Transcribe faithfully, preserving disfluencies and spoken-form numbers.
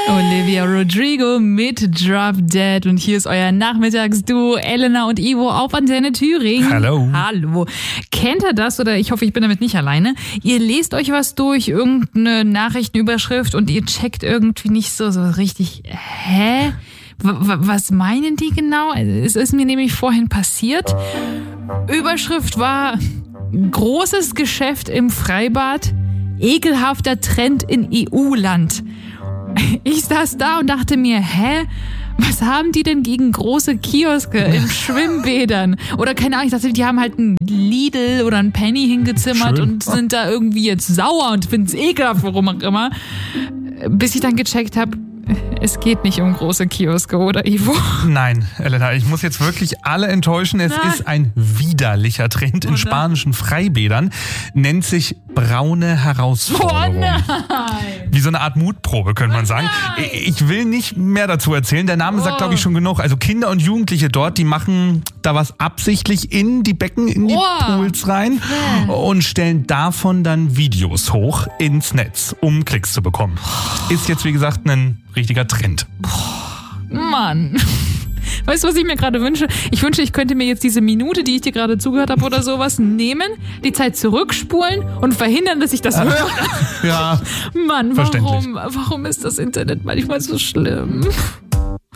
Olivia Rodrigo mit Drop Dead. Und hier ist euer Nachmittagsduo Elena und Ivo auf Antenne Thüringen. Hallo. Hallo. Kennt ihr das? Oder ich hoffe, ich bin damit nicht alleine. Ihr lest euch was durch, irgendeine Nachrichtenüberschrift und ihr checkt irgendwie nicht so, so richtig, hä? W- was meinen die genau? Es ist mir nämlich vorhin passiert. Überschrift war: großes Geschäft im Freibad, ekelhafter Trend in E U-Land. Ich saß da und dachte mir, hä? Was haben die denn gegen große Kioske in Schwimmbädern? Oder keine Ahnung, ich dachte, die haben halt einen Lidl oder einen Penny hingezimmert Schön. und sind da irgendwie jetzt sauer und finden es ekelhaft, warum auch immer. Bis ich dann gecheckt habe, es geht nicht um große Kioske, oder Ivo? Nein, Elena, ich muss jetzt wirklich alle enttäuschen. Es Nein. ist ein widerlicher Trend in Oder? spanischen Freibädern. Nennt sich braune Oh Herausforderung. nein! Wie so eine Art Mutprobe, könnte man sagen. nein. Ich will nicht mehr dazu erzählen. Der Name sagt, Oh. glaube ich, schon genug. Also Kinder und Jugendliche dort, die machen da was absichtlich in die Becken, in die Oh. Pools rein und stellen davon dann Videos hoch ins Netz, um Klicks zu bekommen. Ist jetzt, wie gesagt, ein richtiger Trend. Mann. Weißt du, was ich mir gerade wünsche? Ich wünsche, ich könnte mir jetzt diese Minute, die ich dir gerade zugehört habe oder sowas, nehmen, die Zeit zurückspulen und verhindern, dass ich das höre. Ja, Mann, verständlich. warum, warum ist das Internet manchmal so schlimm?